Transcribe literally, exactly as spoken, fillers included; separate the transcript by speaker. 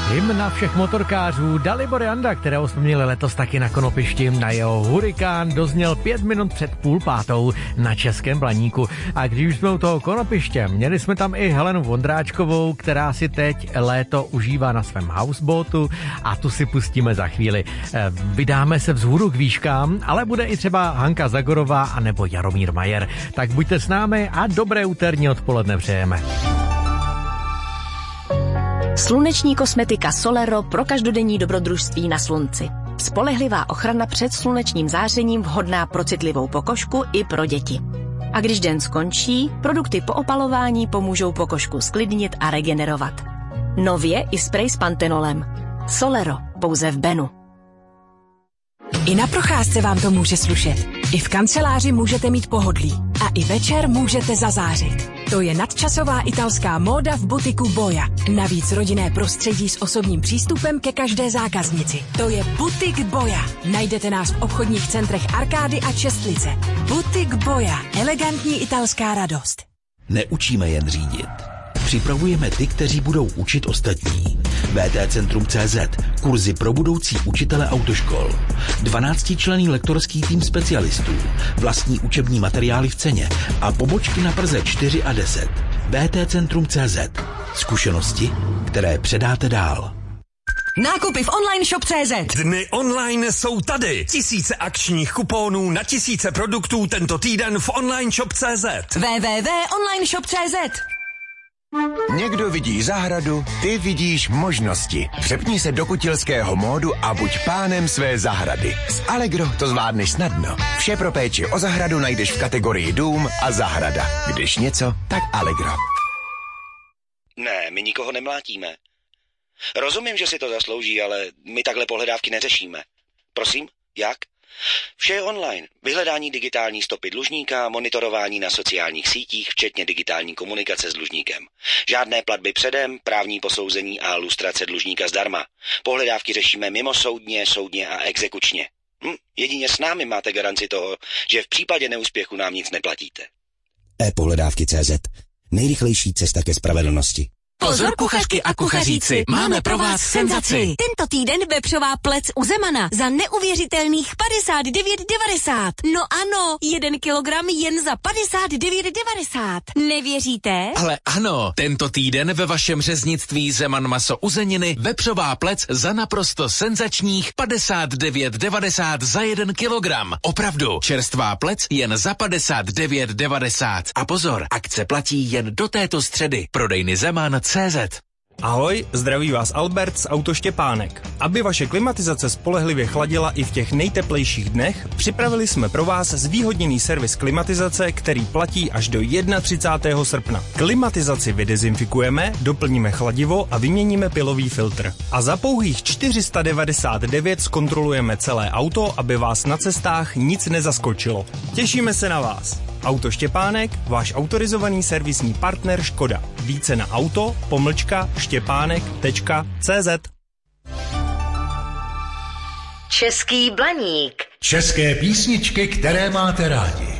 Speaker 1: Hymna na všech motorkářů Dalibor Janda, kterého jsme měli letos taky na Konopišti, na jeho Hurikán dozněl pět minut před půl pátou na Českém Blaníku. A když jsme u toho Konopiště, měli jsme tam i Helenu Vondráčkovou, která si teď léto užívá na svém houseboatu a tu si pustíme za chvíli. Vydáme se vzhůru k výškám, ale bude i třeba Hanka Zagorová anebo Jaromír Majer. Tak buďte s námi a dobré úterní odpoledne přejeme.
Speaker 2: Sluneční kosmetika Solero pro každodenní dobrodružství na slunci. Spolehlivá ochrana před slunečním zářením vhodná pro citlivou pokožku i pro děti. A když den skončí, produkty po opalování pomůžou pokožku sklidnit a regenerovat. Nově i sprej s pantenolem. Solero, pouze v Benu.
Speaker 3: I na procházce vám to může slušet. I v kanceláři můžete mít pohodlí. A i večer můžete zazářit. To je nadčasová italská móda v butiku Boja. Navíc rodinné prostředí s osobním přístupem ke každé zákaznici. To je Butik Boja. Najdete nás v obchodních centrech Arkády a Čestlice. Butik Boja. Elegantní italská radost.
Speaker 4: Neučíme jen řídit. Připravujeme ty, kteří budou učit ostatní. vé té Centrum tečka cé zet. Kurzy pro budoucí učitele autoškol. dvanáctičlenný lektorský tým specialistů. Vlastní učební materiály v ceně. A pobočky na Praze čtyři a deset. vé té Centrum tečka cé zet. Zkušenosti, které předáte dál.
Speaker 3: Nákupy v online shop tečka cé zet.
Speaker 5: Dny online jsou tady. Tisíce akčních kuponů na tisíce produktů tento týden v online shop tečka cé zet.
Speaker 3: w w w tečka online shop tečka cé zet.
Speaker 6: Někdo vidí zahradu, ty vidíš možnosti. Přepni se do kutilského módu a buď pánem své zahrady. S Allegro to zvládneš snadno. Vše pro péči o zahradu najdeš v kategorii dům a zahrada. Když něco, tak Allegro.
Speaker 7: Ne, my nikoho nemlátíme. Rozumím, že si to zaslouží, ale my takhle pohledávky neřešíme. Prosím, jak? Vše je online. Vyhledání digitální stopy dlužníka, monitorování na sociálních sítích, včetně digitální komunikace s dlužníkem. Žádné platby předem, právní posouzení a lustrace dlužníka zdarma. Pohledávky řešíme mimosoudně, soudně a exekučně. Hm, jedině s námi máte garanci toho, že v případě neúspěchu nám nic neplatíte.
Speaker 8: e-pohledávky tečka cé zet. Nejrychlejší cesta ke spravedlnosti.
Speaker 3: Pozor kuchařky a kuchaříci, máme pro vás senzaci. Tento týden vepřová plec u Zemana za neuvěřitelných padesát devět devadesát. No ano, jeden kilogram jen za padesát devět devadesát. Nevěříte?
Speaker 9: Ale ano, tento týden ve vašem řeznictví Zeman maso uzeniny vepřová plec za naprosto senzačních padesát devět devadesát za jeden kilogram. Opravdu, čerstvá plec jen za padesát devět devadesát. A pozor, akce platí jen do této středy. Prodejny Zeman cé zet.
Speaker 10: Ahoj, zdraví vás Albert z Auto Štěpánek. Aby vaše klimatizace spolehlivě chladila i v těch nejteplejších dnech, připravili jsme pro vás zvýhodněný servis klimatizace, který platí až do třicátého prvního srpna. Klimatizaci vydezinfikujeme, doplníme chladivo a vyměníme pilový filtr. A za pouhých čtyři sta devadesát devět zkontrolujeme celé auto, aby vás na cestách nic nezaskočilo. Těšíme se na vás. Auto Štěpánek, váš autorizovaný servisní partner Škoda. Více na auto, pomlčka, štěpánek tečka cé zet.
Speaker 2: Český Blaník.
Speaker 11: České písničky, které máte rádi.